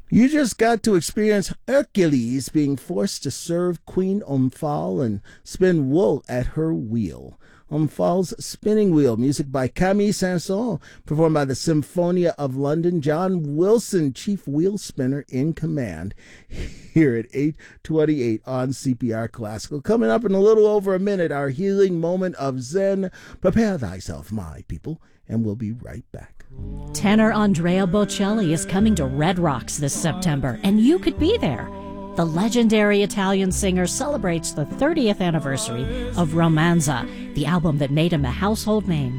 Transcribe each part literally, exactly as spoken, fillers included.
You just got to experience Hercules being forced to serve Queen Omphale and spin wool at her wheel. Omphale's Spinning Wheel, music by Camille Saint-Saëns, performed by the Symphonia of London. John Wilson, chief wheel spinner in command, here at eight twenty-eight on C P R Classical. Coming up in a little over a minute, our healing moment of Zen. Prepare thyself, my people, and we'll be right back. Tenor Andrea Bocelli is coming to Red Rocks this September, and you could be there. The legendary Italian singer celebrates the thirtieth anniversary of Romanza, the album that made him a household name.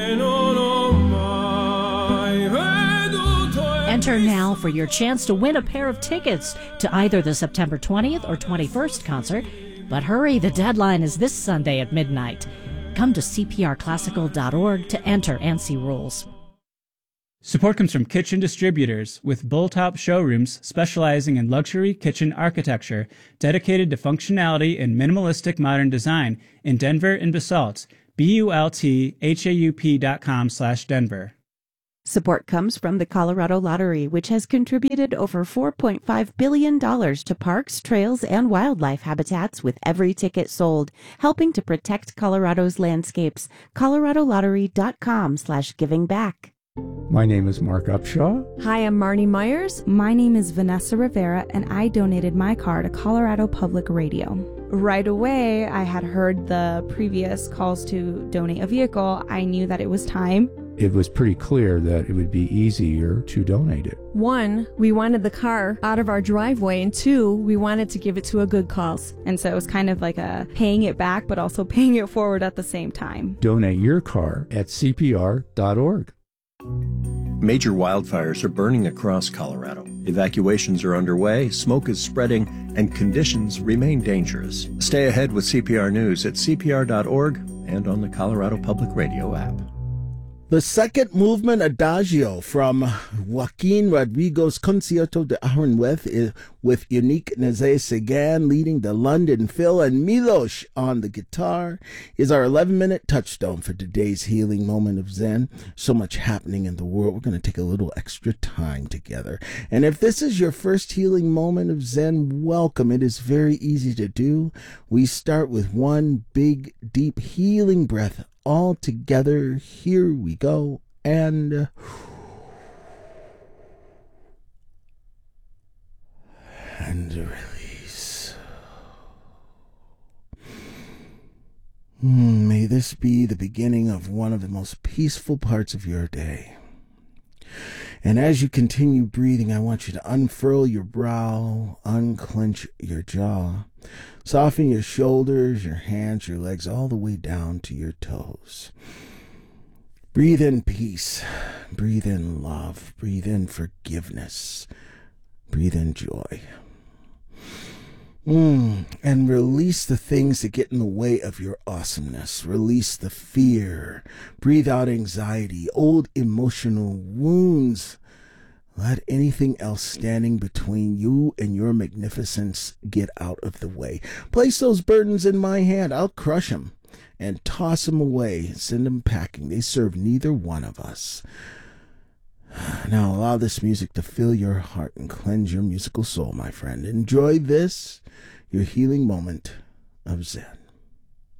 Enter now for your chance to win a pair of tickets to either the September twentieth or twenty-first concert. But hurry, the deadline is this Sunday at midnight. Come to c p r classical dot org to enter and see rules. Support comes from Kitchen Distributors, with Bulltop showrooms specializing in luxury kitchen architecture, dedicated to functionality and minimalistic modern design in Denver and Basalt. B U L T H A U P dot com slash Denver. Support comes from the Colorado Lottery, which has contributed over four point five billion dollars to parks, trails, and wildlife habitats with every ticket sold, helping to protect Colorado's landscapes. colorado lottery dot com slash giving back. My name is Mark Upshaw. Hi, I'm Marnie Myers. My name is Vanessa Rivera, and I donated my car to Colorado Public Radio. Right away, I had heard the previous calls to donate a vehicle. I knew that it was time. It was pretty clear that it would be easier to donate it. One, we wanted the car out of our driveway, and two, we wanted to give it to a good cause. And so it was kind of like a paying it back, but also paying it forward at the same time. Donate your car at c p r dot org. Major wildfires are burning across Colorado. Evacuations are underway, smoke is spreading, and conditions remain dangerous. Stay ahead with C P R News at c p r dot org and on the Colorado Public Radio app. The second movement Adagio from Joaquin Rodrigo's Concierto de Aranjuez with Unique Nézet-Séguin leading the London Phil and Milos on the guitar is our eleven-minute touchstone for today's healing moment of Zen. So much happening in the world. We're going to take a little extra time together. And if this is your first healing moment of Zen, welcome. It is very easy to do. We start with one big, deep healing breath all together. Here we go. And uh, and release. Mm, may this be the beginning of one of the most peaceful parts of your day. And as you continue breathing, I want you to unfurl your brow, unclench your jaw, soften your shoulders, your hands, your legs, all the way down to your toes. Breathe in peace. Breathe in love. Breathe in forgiveness. Breathe in joy. Mm, and release the things that get in the way of your awesomeness. Release the fear. Breathe out anxiety, old emotional wounds. Let anything else standing between you and your magnificence get out of the way. Place those burdens in my hand. I'll crush them and toss them away. Send them packing. They serve neither one of us. Now allow this music to fill your heart and cleanse your musical soul, my friend. Enjoy this, your healing moment of Zen.